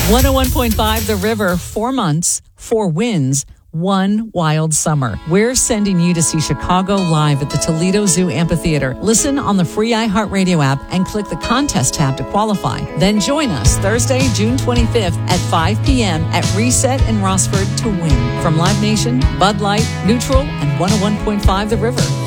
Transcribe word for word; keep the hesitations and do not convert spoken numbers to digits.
one oh one point five The River, four months, four wins, one wild summer. We're sending you to see Chicago live at the Toledo Zoo Amphitheater. Listen on the free iHeartRadio app and click the contest tab to qualify. Then join us Thursday, June twenty-fifth at five p.m. at Reset in Rossford to win. From Live Nation, Bud Light, Neutral, and one oh one point five The River.